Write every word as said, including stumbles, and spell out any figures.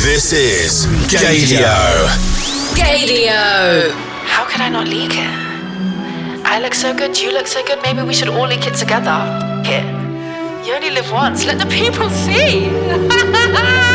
This is Gaydio. Gaydio. How could I not leak it? I look so good, you look so good, maybe we should all link it together. Here. You only live once, let the people see.